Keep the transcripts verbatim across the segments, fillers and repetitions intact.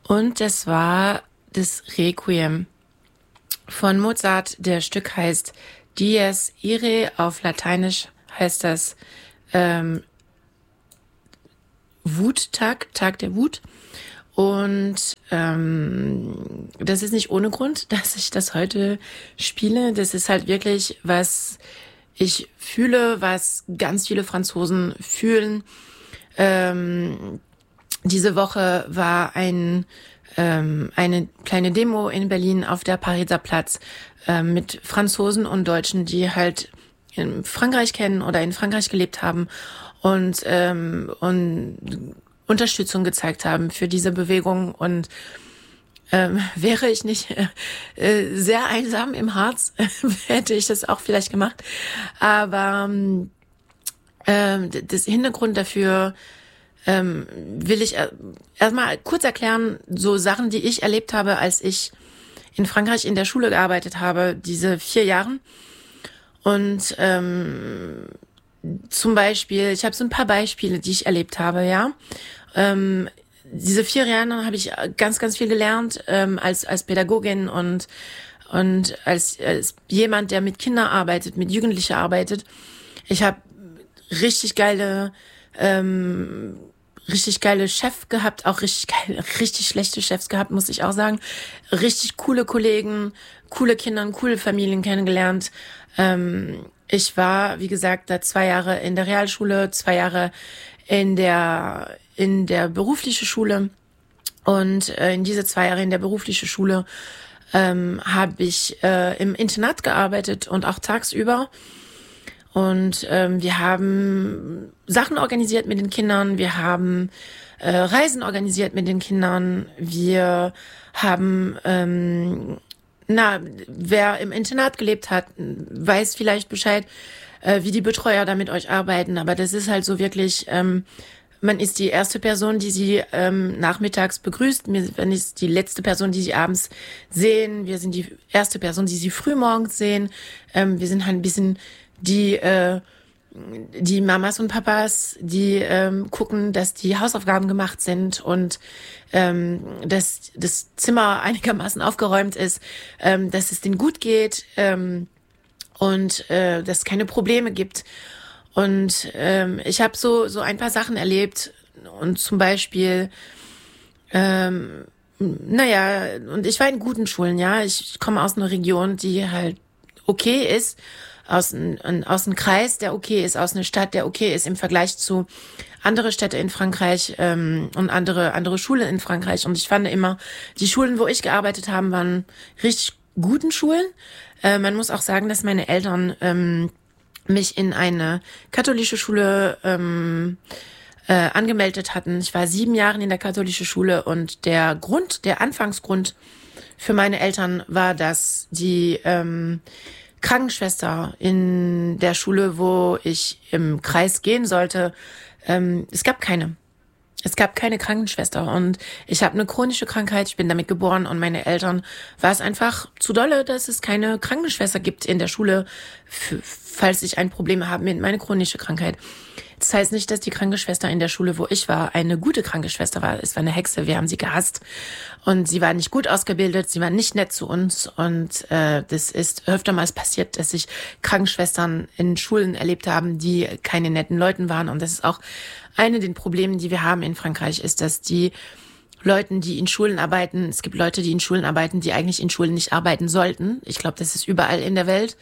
Und das war das Requiem von Mozart. Der Stück heißt Dies Irae, auf Lateinisch heißt das ähm, Wuttag, Tag der Wut. Und ähm, das ist nicht ohne Grund, dass ich das heute spiele. Das ist halt wirklich, was ich fühle, was ganz viele Franzosen fühlen. Ähm, diese Woche war ein ähm, eine kleine Demo in Berlin auf der Pariser Platz ähm, mit Franzosen und Deutschen, die halt in Frankreich kennen oder in Frankreich gelebt haben und ähm, und Unterstützung gezeigt haben für diese Bewegung. Und ähm, wäre ich nicht äh, sehr einsam im Harz, hätte ich das auch vielleicht gemacht. Aber ähm, das Hintergrund dafür ähm, will ich erstmal kurz erklären, so Sachen, die ich erlebt habe, als ich in Frankreich in der Schule gearbeitet habe, diese vier Jahren. Und ähm, zum Beispiel, ich habe so ein paar Beispiele, die ich erlebt habe, ja. Ähm, diese vier Jahre habe ich ganz, ganz viel gelernt ähm, als als Pädagogin und und als, als jemand, der mit Kindern arbeitet, mit Jugendlichen arbeitet. Ich habe richtig geile ähm, richtig geile Chefs gehabt, auch richtig geile, richtig schlechte Chefs gehabt, muss ich auch sagen. Richtig coole Kollegen, coole Kinder, coole Familien kennengelernt. Ähm, ich war, wie gesagt, da zwei Jahre in der Realschule, zwei Jahre in der in der beruflichen Schule, und äh, in diese zwei Jahre in der beruflichen Schule ähm, habe ich äh, im Internat gearbeitet und auch tagsüber. Und ähm, wir haben Sachen organisiert mit den Kindern, wir haben äh, Reisen organisiert mit den Kindern, wir haben, ähm, na, wer im Internat gelebt hat, weiß vielleicht Bescheid, äh, wie die Betreuer da mit euch arbeiten. Aber das ist halt so wirklich, ähm, man ist die erste Person, die sie ähm, nachmittags begrüßt, man ist die letzte Person, die sie abends sehen, wir sind die erste Person, die sie frühmorgens sehen, ähm, wir sind halt ein bisschen die äh, die Mamas und Papas, die ähm, gucken, dass die Hausaufgaben gemacht sind und ähm, dass das Zimmer einigermaßen aufgeräumt ist, ähm, dass es denen gut geht ähm, und äh, dass es keine Probleme gibt. Und ähm, ich habe so so ein paar Sachen erlebt, und zum Beispiel ähm, naja, und ich war in guten Schulen, ja, ich, ich komme aus einer Region, die halt okay ist, aus einem aus einem Kreis, der okay ist, aus einer Stadt, der okay ist im Vergleich zu andere Städte in Frankreich ähm, und andere andere Schulen in Frankreich. Und ich fand immer, die Schulen, wo ich gearbeitet habe, waren richtig guten Schulen. Äh, man muss auch sagen, dass meine Eltern ähm, mich in eine katholische Schule ähm, äh, angemeldet hatten. Ich war sieben Jahre in der katholischen Schule, und der Grund, der Anfangsgrund für meine Eltern war, dass die ähm, Krankenschwester in der Schule, wo ich im Kreis gehen sollte, ähm, es gab keine. Es gab keine Krankenschwester, und ich habe eine chronische Krankheit, ich bin damit geboren, und meine Eltern war es einfach zu dolle, dass es keine Krankenschwester gibt in der Schule, f- falls ich ein Problem habe mit meiner chronischen Krankheit. Das heißt nicht, dass die Krankenschwester in der Schule, wo ich war, eine gute Krankenschwester war. Es war eine Hexe, wir haben sie gehasst, und sie war nicht gut ausgebildet, sie war nicht nett zu uns, und äh, das ist öftermals passiert, dass sich Krankenschwestern in Schulen erlebt haben, die keine netten Leuten waren. Und das ist auch eine der Probleme, die wir haben in Frankreich, ist, dass die Leuten, die in Schulen arbeiten, es gibt Leute, die in Schulen arbeiten, die eigentlich in Schulen nicht arbeiten sollten. Ich glaube, das ist überall in der Welt.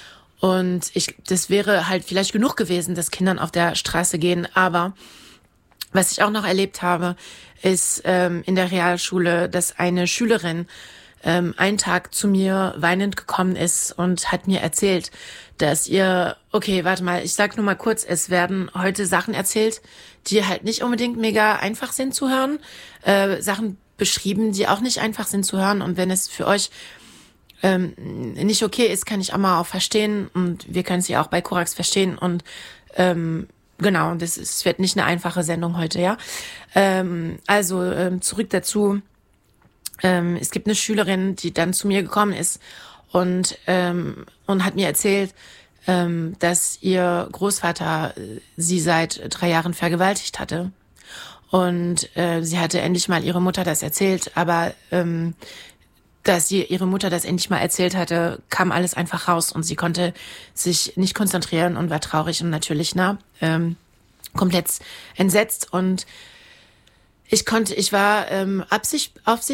Und ich, das wäre halt vielleicht genug gewesen, dass Kindern auf der Straße gehen. Aber was ich auch noch erlebt habe, ist ähm, in der Realschule, dass eine Schülerin ähm, einen Tag zu mir weinend gekommen ist und hat mir erzählt, dass ihr, okay, warte mal, ich sag nur mal kurz, es werden heute Sachen erzählt, die halt nicht unbedingt mega einfach sind zu hören, äh, Sachen beschrieben, die auch nicht einfach sind zu hören. Und wenn es für euch ähm, nicht okay ist, kann ich auch mal auch verstehen, und wir können es ja auch bei Korax verstehen. Und ähm, genau, das ist, es wird nicht eine einfache Sendung heute, ja. Ähm, also ähm, zurück dazu. Ähm, es gibt eine Schülerin, die dann zu mir gekommen ist und ähm, und hat mir erzählt, ähm, dass ihr Großvater sie seit drei Jahren vergewaltigt hatte. Und äh, sie hatte endlich mal ihre Mutter das erzählt, aber ähm, dass sie ihre Mutter das endlich mal erzählt hatte, kam alles einfach raus und sie konnte sich nicht konzentrieren und war traurig und natürlich, na, ähm, komplett entsetzt. Und ich konnte, ich war ähm, absicht, auf sich